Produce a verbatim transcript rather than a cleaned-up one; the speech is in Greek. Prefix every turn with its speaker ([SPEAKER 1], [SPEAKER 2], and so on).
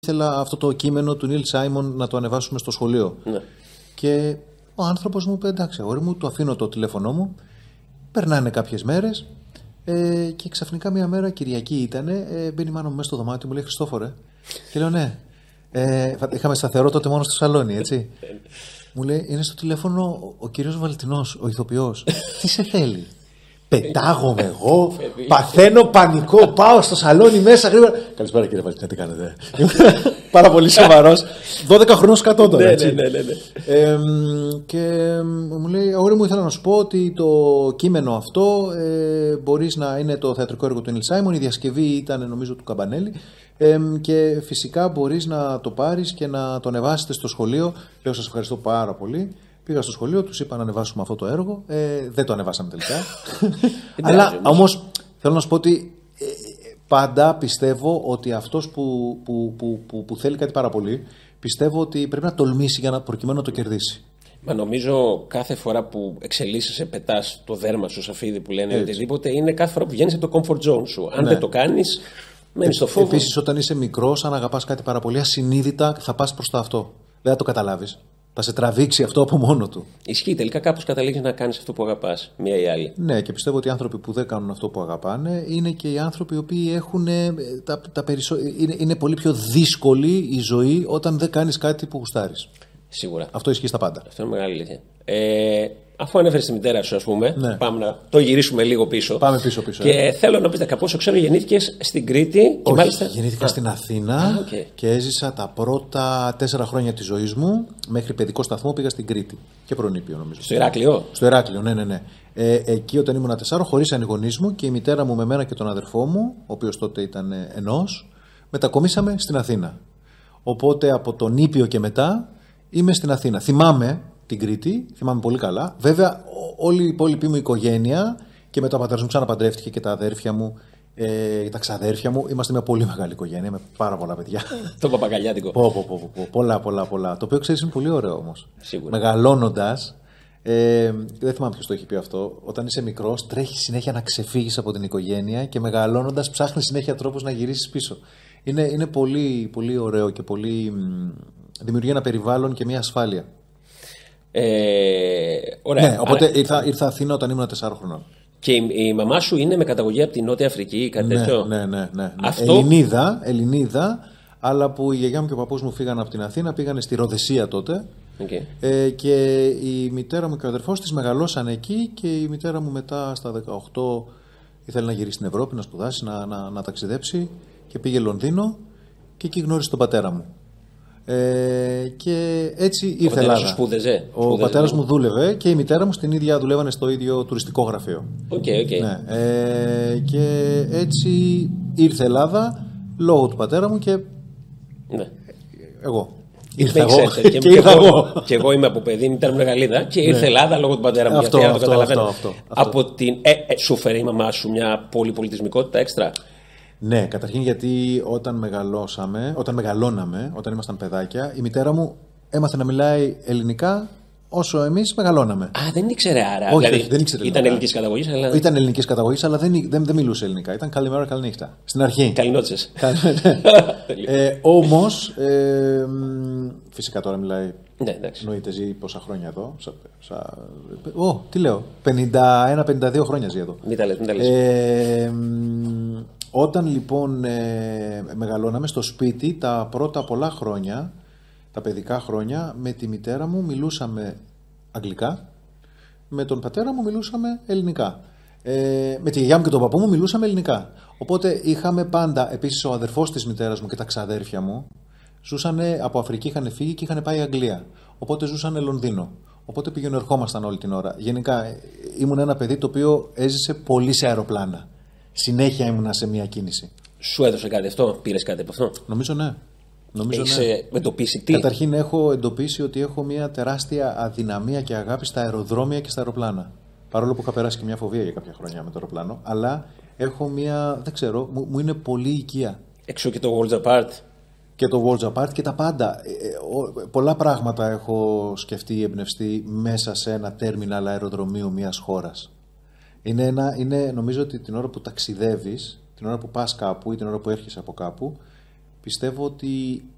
[SPEAKER 1] ήθελα αυτό το κείμενο του Νίλ Σάιμον να το ανεβάσουμε στο σχολείο.
[SPEAKER 2] Ναι.
[SPEAKER 1] Και ο άνθρωπος μου είπε: εντάξει, αγόρι μου, το αφήνω το τηλέφωνό μου. Περνάνε κάποιες μέρες ε, και ξαφνικά μια μέρα, Κυριακή ήταν, ε, μπαίνει η μάνα μου μέσα στο δωμάτιο, μου λέει: Χριστόφορε. Και λέω: ναι. Ε, είχαμε σταθερό τότε μόνο στο σαλόνι, έτσι. Μου λέει: είναι στο τηλέφωνο ο, ο κύριος Βαλτινός, ο ηθοποιός. Τι σε θέλει? Πετάγομαι εγώ, παθαίνω πανικό, πάω στο σαλόνι μέσα γρήγορα. Καλησπέρα κύριε Βαλτινά, τι κάνετε? Πάρα πολύ σοβαρός. δώδεκα χρονών σκατώ τώρα.
[SPEAKER 2] Ναι, ναι, ναι, ναι.
[SPEAKER 1] Ε, και μου λέει: αγόρι μου, ήθελα να σου πω ότι το κείμενο αυτό ε, μπορείς να είναι το θεατρικό έργο του Νίλ Σάιμον. Η διασκευή ήταν, νομίζω, του Καμπανέλη. Ε, και φυσικά μπορείς να το πάρεις και να το ανεβάσετε στο σχολείο. Λέω: σας ευχαριστώ πάρα πολύ. Πήγα στο σχολείο, τους είπα να ανεβάσουμε αυτό το έργο. Ε, δεν το ανεβάσαμε τελικά. Αλλά όμως θέλω να σου πω ότι ε, πάντα πιστεύω ότι αυτός που, που, που, που, που θέλει κάτι πάρα πολύ, πιστεύω ότι πρέπει να τολμήσει για να προκειμένου να το κερδίσει.
[SPEAKER 2] Μα νομίζω κάθε φορά που εξελίσσεσαι, πετάς το δέρμα σου, σαφίδι που λένε,
[SPEAKER 1] Έτσι.
[SPEAKER 2] οτιδήποτε, είναι κάθε φορά που βγαίνεις από το comfort zone σου. Αν
[SPEAKER 1] Ναι.
[SPEAKER 2] δεν το κάνεις, μένεις στο φόβο.
[SPEAKER 1] Επίσης, όταν είσαι μικρός, αν αγαπάς κάτι πάρα πολύ, ασυνείδητα θα πας προς το αυτό. Δεν θα το καταλάβεις. Θα σε τραβήξει αυτό από μόνο του.
[SPEAKER 2] Ισχύει, τελικά κάπως καταλήγεις να κάνεις αυτό που αγαπάς, μία ή άλλη.
[SPEAKER 1] Ναι, και πιστεύω ότι οι άνθρωποι που δεν κάνουν αυτό που αγαπάνε είναι και οι άνθρωποι οι οποίοι έχουν ε, τα, τα περισσο... είναι, είναι πολύ πιο δύσκολη η ζωή όταν δεν κάνεις κάτι που γουστάρεις.
[SPEAKER 2] Σίγουρα.
[SPEAKER 1] Αυτό ισχύει στα πάντα.
[SPEAKER 2] Αυτό είναι μεγάλη αλήθεια. Ε, αφού ανέφερες τη μητέρα σου, ας πούμε,
[SPEAKER 1] Ναι.
[SPEAKER 2] πάμε να το γυρίσουμε λίγο πίσω.
[SPEAKER 1] Πάμε πίσω-πίσω.
[SPEAKER 2] Και
[SPEAKER 1] ε.
[SPEAKER 2] θέλω να πεις, από όσο ξέρω, γεννήθηκες στην Κρήτη. Και
[SPEAKER 1] Όχι,
[SPEAKER 2] μάλιστα...
[SPEAKER 1] γεννήθηκα
[SPEAKER 2] Α,
[SPEAKER 1] στην Αθήνα
[SPEAKER 2] Α, okay.
[SPEAKER 1] και έζησα τα πρώτα τέσσερα χρόνια της ζωής μου. Μέχρι παιδικό σταθμό πήγα στην Κρήτη. Και προνήπιο, νομίζω.
[SPEAKER 2] Στο Ηράκλειο.
[SPEAKER 1] Στο Ηράκλειο, ναι, ναι, ναι. Ε, εκεί όταν ήμουν τεσσάρων, χωρίσαν οι γονείς μου και η μητέρα μου με μένα και τον αδερφό μου, ο οποίος τότε ήταν ενός, μετακομίσαμε στην Αθήνα. Οπότε από τον Ήπιο και μετά είμαι στην Αθήνα. Θυμάμαι την Κρήτη, θυμάμαι πολύ καλά. Βέβαια, όλη η υπόλοιπη μου οικογένεια και μετά ο πατέρας μου ξαναπαντρεύτηκε και τα αδέρφια μου, ε, τα ξαδέρφια μου. Είμαστε μια πολύ μεγάλη οικογένεια με πάρα πολλά παιδιά.
[SPEAKER 2] Το παπαγκαλιάτικο.
[SPEAKER 1] Πω, πω, πω, πω, πολλά, πολλά, πολλά. Το οποίο ξέρεις είναι πολύ ωραίο όμως.
[SPEAKER 2] Σίγουρα.
[SPEAKER 1] Μεγαλώνοντας, ε, δεν θυμάμαι ποιος το έχει πει αυτό. Όταν είσαι μικρός, τρέχεις συνέχεια να ξεφύγεις από την οικογένεια και μεγαλώνοντας, ψάχνεις συνέχεια τρόπους να γυρίσεις πίσω. Είναι, είναι πολύ, πολύ ωραίο και πολύ. Δημιουργεί ένα περιβάλλον και μια ασφάλεια.
[SPEAKER 2] Ε, ωραία.
[SPEAKER 1] Ναι, οπότε
[SPEAKER 2] Άρα...
[SPEAKER 1] ήρθα, ήρθα Αθήνα όταν ήμουν τεσσάρων χρονών.
[SPEAKER 2] Και η, η μαμά σου είναι με καταγωγή από τη Νότια Αφρική ή κάτι
[SPEAKER 1] Ναι,
[SPEAKER 2] τέτοιο.
[SPEAKER 1] ναι, ναι, ναι, ναι.
[SPEAKER 2] Αυτό...
[SPEAKER 1] Ελληνίδα, Ελληνίδα, αλλά που η γιαγιά μου και ο παππούς μου φύγαν από την Αθήνα, πήγανε στη Ροδεσία τότε.
[SPEAKER 2] Okay.
[SPEAKER 1] Ε, και η μητέρα μου και ο αδερφός της μεγαλώσαν εκεί και η μητέρα μου μετά στα δεκαοκτώ ήθελε να γυρίσει στην Ευρώπη, να σπουδάσει, να, να, να ταξιδέψει και πήγε Λονδίνο και εκεί γνώρισε τον πατέρα μου. Ε, και έτσι ήρθε Ελλάδα.
[SPEAKER 2] Σου σπούδεζε.
[SPEAKER 1] Ο σπούδεζε, πατέρας ναι. μου δούλευε και η μητέρα μου στην ίδια δουλεύανε στο ίδιο τουριστικό γραφείο.
[SPEAKER 2] Okay, okay.
[SPEAKER 1] Ναι. Ε, και έτσι ήρθε Ελλάδα λόγω του πατέρα μου και
[SPEAKER 2] ναι.
[SPEAKER 1] εγώ. Ήρθα εγώ.
[SPEAKER 2] Και, και, και, εγώ, και εγώ είμαι από παιδί, η μητέρα μου είναι Γαλλίδα και ήρθε ναι. Ελλάδα λόγω του πατέρα μου.
[SPEAKER 1] Αυτό,
[SPEAKER 2] γιατί,
[SPEAKER 1] αυτό,
[SPEAKER 2] το
[SPEAKER 1] αυτό, αυτό, αυτό.
[SPEAKER 2] Από την, ε, ε, σου φέρει η μαμά σου μια πολυπολιτισμικότητα έξτρα?
[SPEAKER 1] Ναι, καταρχήν γιατί όταν μεγαλώσαμε, όταν μεγαλώναμε, όταν ήμασταν παιδάκια, η μητέρα μου έμαθε να μιλάει ελληνικά όσο εμείς μεγαλώναμε.
[SPEAKER 2] Α, δεν ήξερε άρα.
[SPEAKER 1] Όχι,
[SPEAKER 2] δηλαδή,
[SPEAKER 1] δεν ήξερε.
[SPEAKER 2] Ήταν ελληνικής καταγωγής, αλλά.
[SPEAKER 1] Ήταν ελληνικής καταγωγής, αλλά δεν, δεν, δεν μιλούσε ελληνικά. Ήταν καλημέρα, καληνύχτα. Στην αρχή.
[SPEAKER 2] Καληνότσες.
[SPEAKER 1] ε, Όμως, ε, φυσικά τώρα μιλάει.
[SPEAKER 2] Ναι, εντάξει.
[SPEAKER 1] Εννοείται, ζει πόσα χρόνια εδώ. Σα, σα, Ω, τι λέω. πενήντα ένα πενήντα δύο χρόνια ζει εδώ.
[SPEAKER 2] Μην τα λες, μην τα λες.
[SPEAKER 1] Ε, όταν λοιπόν ε, μεγαλώναμε στο σπίτι, τα πρώτα πολλά χρόνια, τα παιδικά χρόνια, με τη μητέρα μου μιλούσαμε αγγλικά, με τον πατέρα μου μιλούσαμε ελληνικά. Ε, με τη γιαγιά μου και τον παππού μου μιλούσαμε ελληνικά. Οπότε είχαμε πάντα, επίσης ο αδερφός της μητέρας μου και τα ξαδέρφια μου, ζούσανε από Αφρική, είχαν φύγει και είχαν πάει Αγγλία. Οπότε ζούσανε Λονδίνο. Οπότε πήγαινε ερχόμασταν όλη την ώρα. Γενικά ήμουν ένα παιδί το οποίο έζησε πολύ σε αεροπλάνα. Συνέχεια ήμουνα σε μία κίνηση.
[SPEAKER 2] Σου έδωσε κάτι αυτό, πήρες κάτι από αυτό?
[SPEAKER 1] Νομίζω ναι. Νομίζω
[SPEAKER 2] Έχεις
[SPEAKER 1] ναι.
[SPEAKER 2] εντοπίσει τι?
[SPEAKER 1] Καταρχήν έχω εντοπίσει ότι έχω μια τεράστια αδυναμία και αγάπη στα αεροδρόμια και στα αεροπλάνα. Παρόλο που είχα περάσει και μια φοβία για κάποια χρόνια με το αεροπλάνο, αλλά έχω μια, δεν ξέρω, μου, μου είναι πολύ οικία.
[SPEAKER 2] Εξού και το Worlds Apart.
[SPEAKER 1] Και το Worlds Apart και τα πάντα. Ε, ε, πολλά πράγματα έχω σκεφτεί ή εμπνευστεί μέσα σε ένα τέρμιναλ αεροδρομίου μιας χώρας. Είναι ένα, είναι, νομίζω ότι την ώρα που ταξιδεύεις, την ώρα που πας κάπου ή την ώρα που έρχεσαι από κάπου, πιστεύω ότι